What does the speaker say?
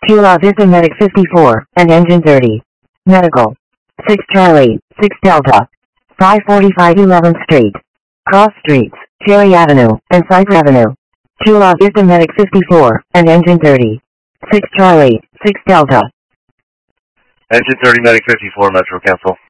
2 La Vista Medic 54, and Engine 30. Medical. 6 Charlie, 6 Delta. 545 11th Street. Cross Streets, Cherry Avenue, and Cypher Avenue. 2 La Vista Medic 54, and Engine 30. 6 Charlie, 6 Delta. Engine 30 Medic 54, Metro, cancel.